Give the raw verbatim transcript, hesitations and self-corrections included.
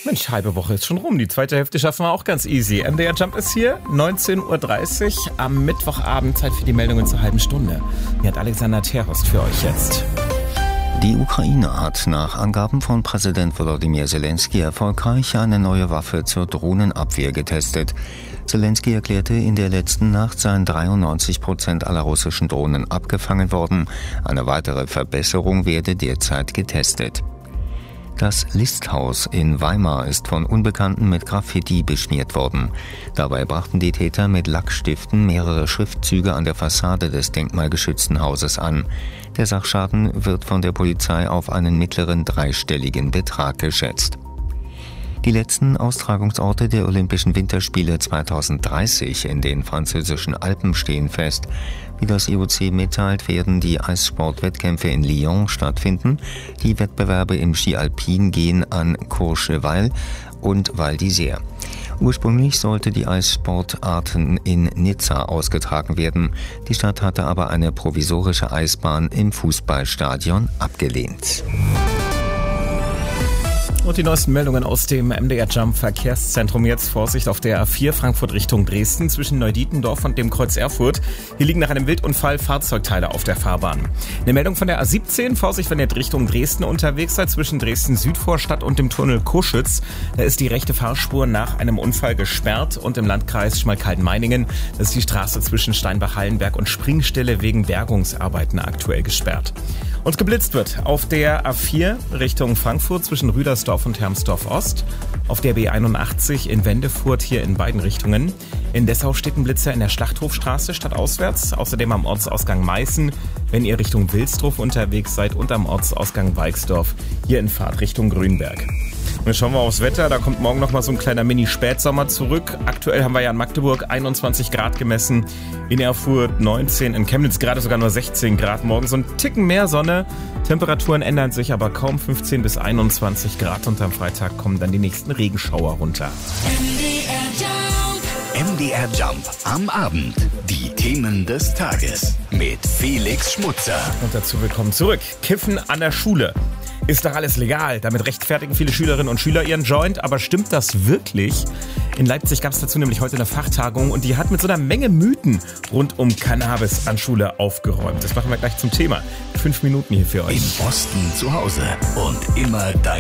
Mensch, halbe Woche ist schon rum. Die zweite Hälfte schaffen wir auch ganz easy. M D R Jump ist hier, neunzehn Uhr dreißig am Mittwochabend. Zeit für die Meldungen zur halben Stunde. Hier hat Alexander Terhorst für euch jetzt. Die Ukraine hat nach Angaben von Präsident Volodymyr Zelensky erfolgreich eine neue Waffe zur Drohnenabwehr getestet. Zelensky erklärte, in der letzten Nacht seien dreiundneunzig Prozent aller russischen Drohnen abgefangen worden. Eine weitere Verbesserung werde derzeit getestet. Das Listhaus in Weimar ist von Unbekannten mit Graffiti beschmiert worden. Dabei brachten die Täter mit Lackstiften mehrere Schriftzüge an der Fassade des denkmalgeschützten Hauses an. Der Sachschaden wird von der Polizei auf einen mittleren dreistelligen Betrag geschätzt. Die letzten Austragungsorte der Olympischen Winterspiele zweitausenddreißig in den französischen Alpen stehen fest. Wie das I O C mitteilt, werden die Eissportwettkämpfe in Lyon stattfinden. Die Wettbewerbe im Ski Alpin gehen an Courchevel und Val d'Isère. Ursprünglich sollte die Eissportarten in Nizza ausgetragen werden. Die Stadt hatte aber eine provisorische Eisbahn im Fußballstadion abgelehnt. Und die neuesten Meldungen aus dem M D R Jump Verkehrszentrum. Jetzt Vorsicht auf der A vier Frankfurt Richtung Dresden zwischen Neudietendorf und dem Kreuz Erfurt. Hier liegen nach einem Wildunfall Fahrzeugteile auf der Fahrbahn. Eine Meldung von der A siebzehn. Vorsicht, wenn ihr Richtung Dresden unterwegs seid, zwischen Dresden-Südvorstadt und dem Tunnel Coschütz. Da ist die rechte Fahrspur nach einem Unfall gesperrt und im Landkreis Schmalkalden-Meiningen. Das ist die Straße zwischen Steinbach-Hallenberg und Springstelle wegen Bergungsarbeiten aktuell gesperrt. Und geblitzt wird auf der A vier Richtung Frankfurt zwischen Rüdersdorf und Hermsdorf-Ost, auf der B einundachtzig in Wendefurt hier in beiden Richtungen. In Dessau steht ein Blitzer in der Schlachthofstraße stadtauswärts, außerdem am Ortsausgang Meißen, wenn ihr Richtung Wilsdruff unterwegs seid, und am Ortsausgang Weixdorf hier in Fahrt Richtung Grünberg. Und jetzt schauen wir aufs Wetter, da kommt morgen nochmal so ein kleiner Mini-Spätsommer zurück. Aktuell haben wir ja in Magdeburg einundzwanzig Grad gemessen, in Erfurt neunzehn, in Chemnitz gerade sogar nur sechzehn Grad. Morgen so ein Ticken mehr Sonne, Temperaturen ändern sich aber kaum, fünfzehn bis einundzwanzig Grad, und am Freitag kommen dann die nächsten Regenschauer runter. M D R Jump am Abend. Die Themen des Tages mit Felix Schmutzer. Und dazu willkommen zurück. Kiffen an der Schule. Ist doch alles legal. Damit rechtfertigen viele Schülerinnen und Schüler ihren Joint. Aber stimmt das wirklich? In Leipzig gab es dazu nämlich heute eine Fachtagung, und die hat mit so einer Menge Mythen rund um Cannabis an Schule aufgeräumt. Das machen wir gleich zum Thema. Fünf Minuten hier für euch. Im Osten zu Hause und immer dein